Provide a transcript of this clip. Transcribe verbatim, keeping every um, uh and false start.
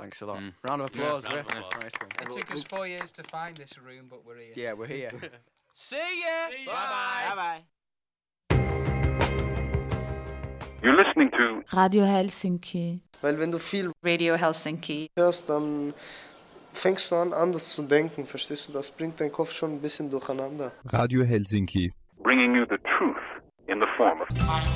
Thanks a lot. Mm. Round of applause. Yeah, round yeah. of applause. Nice one. It took us four years to find this room, but we're here. Yeah, we're here. See ya! See ya. Bye-bye! Bye-bye. You're listening to Radio Helsinki. Weil wenn du viel Radio Helsinki hörst, dann fängst du an, anders zu denken, verstehst du? Das bringt deinen Kopf schon ein bisschen durcheinander. Radio Helsinki. bringing you the truth in the form of